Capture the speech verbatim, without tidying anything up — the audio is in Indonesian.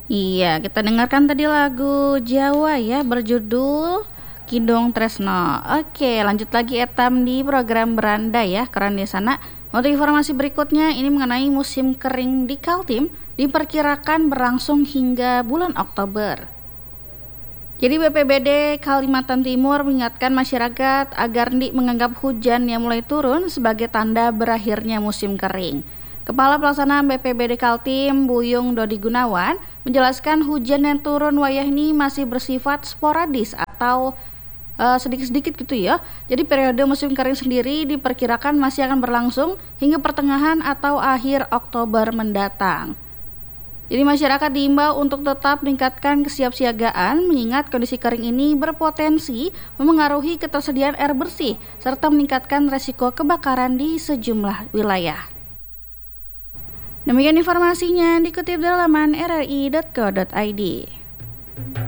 Iya, kita dengarkan tadi lagu Jawa ya berjudul Kidong Tresno. Oke, lanjut lagi etam di program Beranda ya, keren di sana. Untuk informasi berikutnya ini mengenai musim kering di Kaltim diperkirakan berlangsung hingga bulan Oktober. Jadi B P B D Kalimantan Timur mengingatkan masyarakat agar tidak menganggap hujan yang mulai turun sebagai tanda berakhirnya musim kering. Kepala Pelaksana B P B D Kaltim, Buyung Dodi Gunawan, menjelaskan hujan yang turun wayah ini masih bersifat sporadis atau uh, sedikit-sedikit gitu ya. Jadi periode musim kering sendiri diperkirakan masih akan berlangsung hingga pertengahan atau akhir Oktober mendatang. Jadi masyarakat diimbau untuk tetap meningkatkan kesiapsiagaan mengingat kondisi kering ini berpotensi memengaruhi ketersediaan air bersih serta meningkatkan resiko kebakaran di sejumlah wilayah. Demikian informasinya dikutip dari laman r r i titik co titik i d.